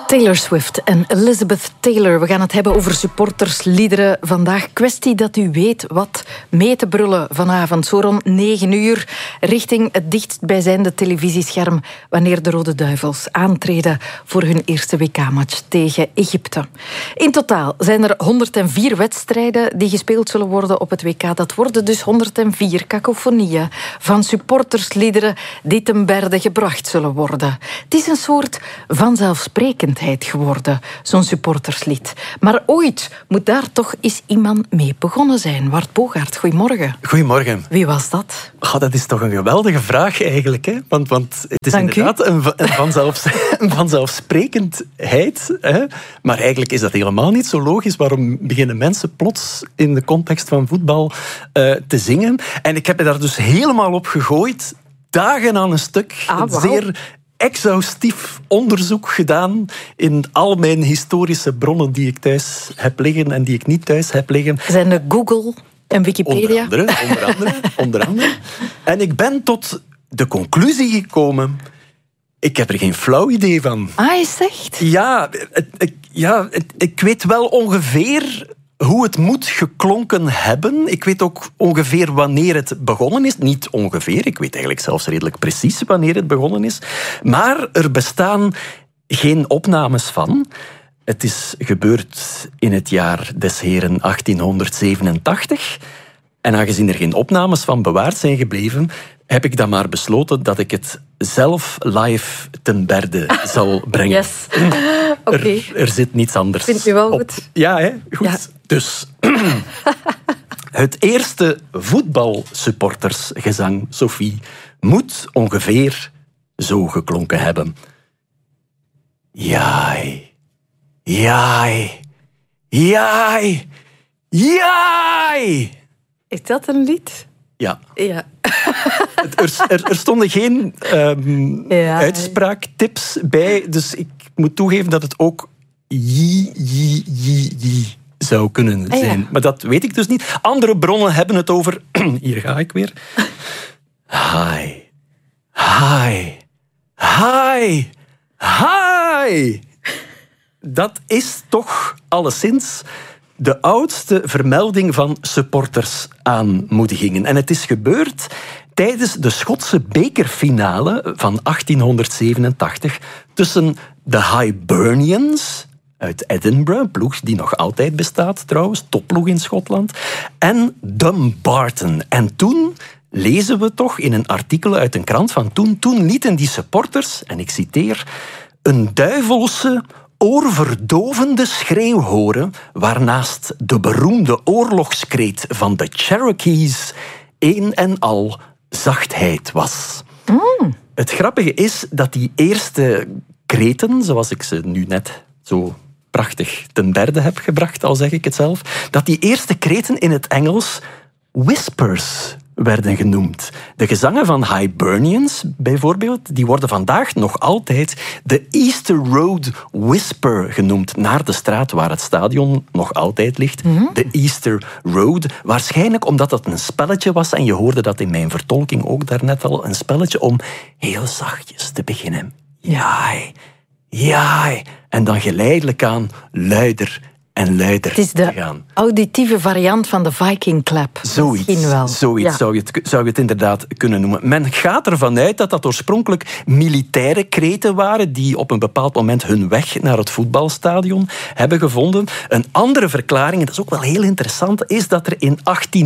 Taylor Swift en Elizabeth Taylor. We gaan het hebben over supportersliederen vandaag. Kwestie dat u weet wat mee te brullen vanavond. Zo rond 9 uur richting het dichtstbijzijnde televisiescherm wanneer de Rode Duivels aantreden voor hun eerste WK-match tegen Egypte. In totaal zijn er 104 wedstrijden die gespeeld zullen worden op het WK. Dat worden dus 104 kakofonieën van supportersliederen die ten berde gebracht zullen worden. Het is een soort vanzelfsprekendheid geworden, zo'n supporterslied. Maar ooit moet daar toch eens iemand mee begonnen zijn. Wart Bogaert, goedemorgen. Goedemorgen. Wie was dat? Dat is toch een geweldige vraag eigenlijk. Hè? Want het is inderdaad een vanzelfsprekendheid. Hè? Maar eigenlijk is dat helemaal niet zo logisch. Waarom beginnen mensen plots in de context van voetbal te zingen? En ik heb me daar dus helemaal op gegooid. Dagen aan een stuk. Wow. Zeer exhaustief onderzoek gedaan in al mijn historische bronnen die ik thuis heb liggen en die ik niet thuis heb liggen. Zijn er Google en Wikipedia? Onder andere. En ik ben tot de conclusie gekomen, ik heb er geen flauw idee van. Is het echt? Ik weet wel ongeveer hoe het moet geklonken hebben. Ik weet ook ongeveer wanneer het begonnen is. Niet ongeveer, ik weet eigenlijk zelfs redelijk precies wanneer het begonnen is. Maar er bestaan geen opnames van. Het is gebeurd in het jaar des heren 1887. En aangezien er geen opnames van bewaard zijn gebleven, heb ik dan maar besloten dat ik het zelf live ten berde zal brengen. Yes. Oké. Er zit niets anders Vindt u wel op. goed? Ja, hè? Goed. Ja. Dus het eerste voetbalsupportersgezang, Sophie, moet ongeveer zo geklonken hebben. Jai, jai, jai, jai. Is dat een lied? Ja. Ja. Er stonden geen uitspraaktips bij, dus ik moet toegeven dat het ook ji zou kunnen zijn. Maar dat weet ik dus niet. Andere bronnen hebben het over... Hier ga ik weer. Hi. Hi. Hi. Hi. Dat is toch alleszins de oudste vermelding van supportersaanmoedigingen. En het is gebeurd tijdens de Schotse bekerfinale van 1887 tussen de Hibernians uit Edinburgh, een ploeg die nog altijd bestaat trouwens, topploeg in Schotland, en Dumbarton. En toen lezen we toch in een artikel uit een krant van toen lieten die supporters, en ik citeer, een duivelse, oorverdovende schreeuw horen, waarnaast de beroemde oorlogskreet van de Cherokees een en al zachtheid was. Het grappige is dat die eerste kreten, zoals ik ze nu net zo prachtig ten berde heb gebracht, al zeg ik het zelf, dat die eerste kreten in het Engels whispers werden genoemd. De gezangen van Hibernians, bijvoorbeeld, die worden vandaag nog altijd de Easter Road Whisper genoemd, naar de straat waar het stadion nog altijd ligt. De Easter Road. Waarschijnlijk omdat dat een spelletje was, en je hoorde dat in mijn vertolking ook daarnet al, een spelletje om heel zachtjes te beginnen. Jai, jai. En dan geleidelijk aan luider en luider Het is te gaan. de auditieve variant van de Viking Clap. Misschien wel. Zoiets zou je het inderdaad kunnen noemen. Men gaat ervan uit dat dat oorspronkelijk militaire kreten waren die op een bepaald moment hun weg naar het voetbalstadion hebben gevonden. Een andere verklaring, en dat is ook wel heel interessant, is dat er in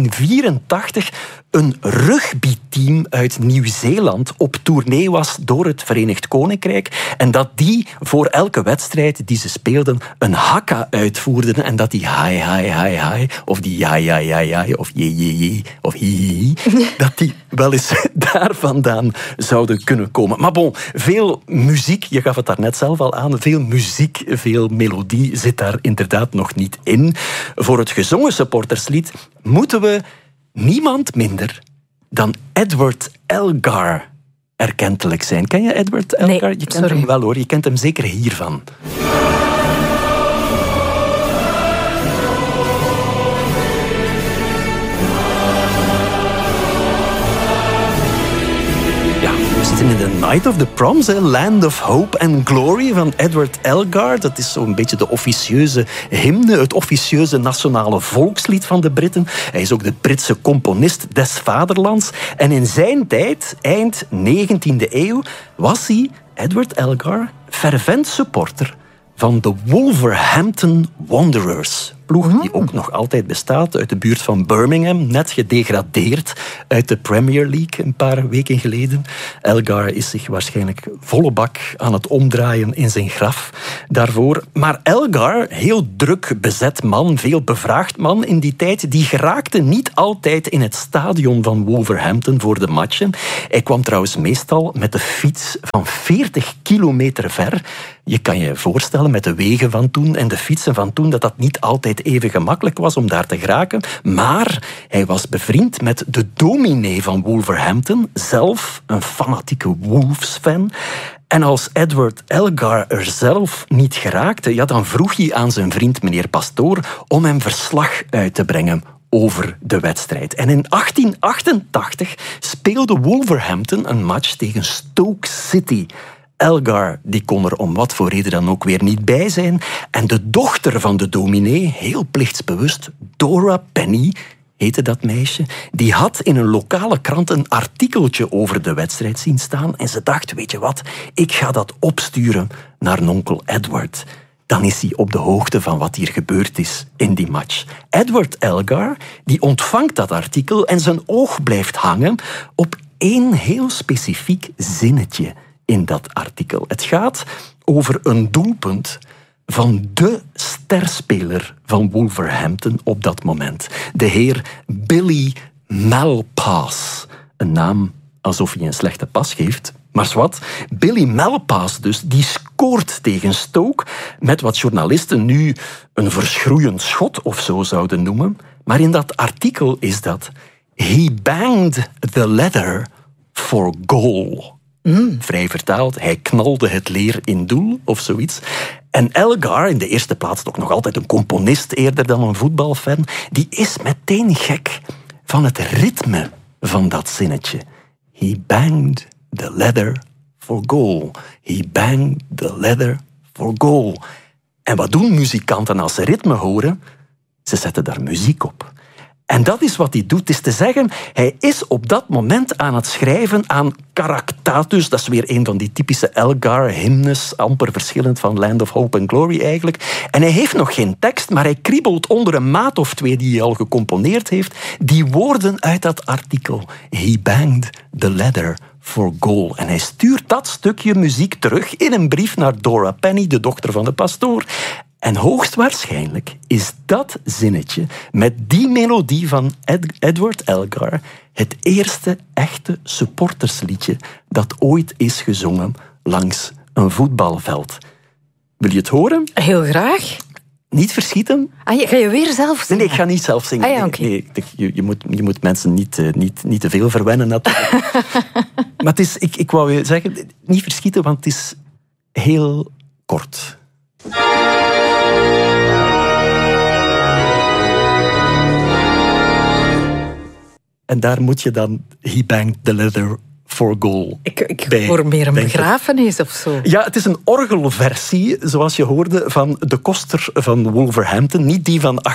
1884 een rugbyteam uit Nieuw-Zeeland op tournee was door het Verenigd Koninkrijk en dat die voor elke wedstrijd die ze speelden een hakka uitvoerden en dat die hi, hi, hi, hi, of die ja, ja, ja, ja, of je, je, je, of hi, hi, hi, dat die wel eens daar vandaan zouden kunnen komen. Maar bon, veel muziek, je gaf het daarnet zelf al aan, veel muziek, veel melodie zit daar inderdaad nog niet in. Voor het gezongen supporterslied moeten we niemand minder dan Edward Elgar erkentelijk zijn. Ken je Edward Elgar? Nee, je kent hem wel hoor, je kent hem zeker hiervan. Ja, We zitten in The Night of the Proms, Land of Hope and Glory van Edward Elgar. Dat is zo'n beetje de officieuze hymne, het officieuze nationale volkslied van de Britten. Hij is ook de Britse componist des vaderlands. En in zijn tijd, eind 19e eeuw, was hij, Edward Elgar, fervent supporter van de Wolverhampton Wanderers. Ploeg die ook nog altijd bestaat uit de buurt van Birmingham, net gedegradeerd uit de Premier League een paar weken geleden. Elgar is zich waarschijnlijk volle bak aan het omdraaien in zijn graf daarvoor. Maar Elgar, heel druk bezet man, veel bevraagd man in die tijd, die geraakte niet altijd in het stadion van Wolverhampton voor de matchen. Hij kwam trouwens meestal met de fiets van 40 kilometer ver. Je kan je voorstellen met de wegen van toen en de fietsen van toen dat dat niet altijd even gemakkelijk was om daar te geraken. Maar hij was bevriend met de dominee van Wolverhampton, zelf een fanatieke Wolves-fan. En als Edward Elgar er zelf niet geraakte, ja, dan vroeg hij aan zijn vriend meneer Pastoor om hem verslag uit te brengen over de wedstrijd. En in 1888 speelde Wolverhampton een match tegen Stoke City. Elgar die kon er om wat voor reden dan ook weer niet bij zijn. En de dochter van de dominee, heel plichtsbewust, Dora Penny heette dat meisje, die had in een lokale krant een artikeltje over de wedstrijd zien staan. En ze dacht, weet je wat, ik ga dat opsturen naar nonkel Edward. Dan is hij op de hoogte van wat hier gebeurd is in die match. Edward Elgar die ontvangt dat artikel en zijn oog blijft hangen op één heel specifiek zinnetje in dat artikel. Het gaat over een doelpunt van de sterspeler van Wolverhampton op dat moment. De heer Billy Malpass. Een naam alsof hij een slechte pas geeft. Maar zwart, Billy Malpass dus, die scoort tegen Stoke met wat journalisten nu een verschroeiend schot of zo zouden noemen. Maar in dat artikel is dat he banged the leather for goal. Vrij vertaald, hij knalde het leer in doel of zoiets. En Elgar, in de eerste plaats toch nog altijd een componist eerder dan een voetbalfan, die is meteen gek van het ritme van dat zinnetje. He banged the leather for goal. He banged the leather for goal. En wat doen muzikanten als ze ritme horen? Ze zetten daar muziek op. En dat is wat hij doet, is te zeggen, hij is op dat moment aan het schrijven aan Caractatus. Dat is weer een van die typische Elgar-hymnes, amper verschillend van Land of Hope and Glory eigenlijk. En hij heeft nog geen tekst, maar hij kriebelt onder een maat of twee die hij al gecomponeerd heeft, die woorden uit dat artikel. He banged the leather for goal. En hij stuurt dat stukje muziek terug in een brief naar Dora Penny, de dochter van de pastoor. En hoogstwaarschijnlijk is dat zinnetje met die melodie van Edward Elgar het eerste echte supportersliedje dat ooit is gezongen langs een voetbalveld. Wil je het horen? Heel graag. Niet verschieten. Ga je weer zelf zingen? Nee, ik ga niet zelf zingen. Ja, okay. Nee, je moet mensen niet te veel verwennen natuurlijk. Maar het is, ik wou je zeggen, niet verschieten, want het is heel kort. En daar moet je dan he banged the leather for goal. Ik hoor meer een begrafenis of zo. Ja, het is een orgelversie, zoals je hoorde, van de koster van Wolverhampton. Niet die van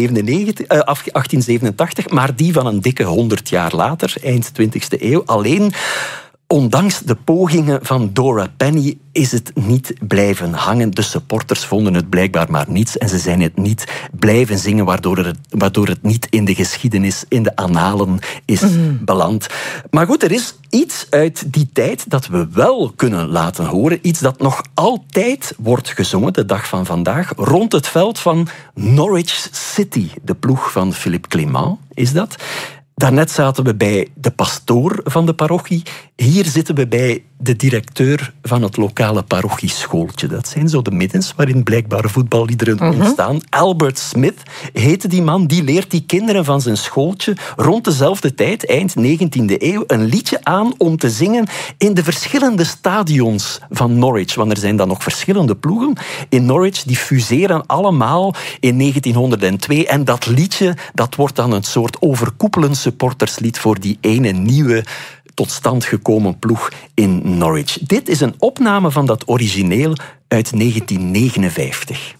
1887, maar die van een dikke 100 jaar later, eind 20e eeuw. Alleen, ondanks de pogingen van Dora Penny is het niet blijven hangen. De supporters vonden het blijkbaar maar niets en ze zijn het niet blijven zingen, waardoor het niet in de geschiedenis, in de annalen is beland. Maar goed, er is iets uit die tijd dat we wel kunnen laten horen. Iets dat nog altijd wordt gezongen, de dag van vandaag, rond het veld van Norwich City. De ploeg van Philippe Clement is dat. Daarnet zaten we bij de pastoor van de parochie. Hier zitten we bij de directeur van het lokale parochieschooltje. Dat zijn zo de middens waarin blijkbaar voetballiederen ontstaan. Albert Smith heette die man. Die leert die kinderen van zijn schooltje rond dezelfde tijd, eind 19e eeuw, een liedje aan om te zingen in de verschillende stadions van Norwich. Want er zijn dan nog verschillende ploegen in Norwich. Die fuseren allemaal in 1902. En dat liedje, dat wordt dan een soort overkoepelend supporterslied voor die ene nieuwe tot stand gekomen ploeg in Norwich. Dit is een opname van dat origineel uit 1959.